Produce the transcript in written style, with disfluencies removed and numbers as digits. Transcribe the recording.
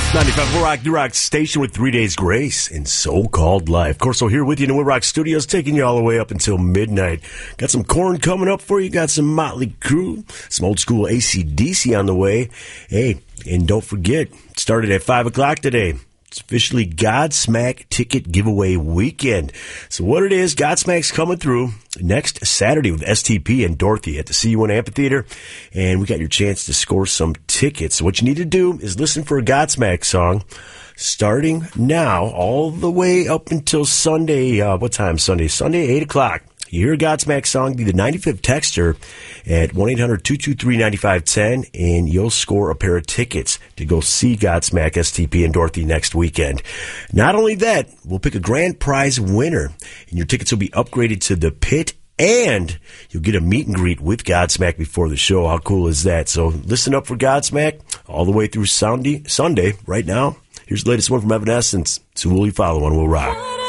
95 Will Rock, New Rock station with 3 days grace in so-called life. Of course, we're here with you in the Will Rock Studios, taking you all the way up until midnight. Got some Korn coming up for you. Got some Motley Crue, some old school AC/DC on the way. Hey, and don't forget, it started at 5 o'clock today. It's officially Godsmack ticket giveaway weekend. So what it is, Godsmack's coming through next Saturday with STP and Dorothy at the CU1 Amphitheater. And we got your chance to score some tickets. So what you need to do is listen for a Godsmack song starting now all the way up until Sunday. What time Sunday? Sunday, 8 o'clock. You hear a Godsmack song, be the 95th texter at 1-800-223-9510, and you'll score a pair of tickets to go see Godsmack, STP, and Dorothy next weekend. Not only that, we'll pick a grand prize winner, and your tickets will be upgraded to the pit, and you'll get a meet and greet with Godsmack before the show. How cool is that? So listen up for Godsmack all the way through Sunday right now. Here's the latest one from Evanescence. So will you follow on Will Rock?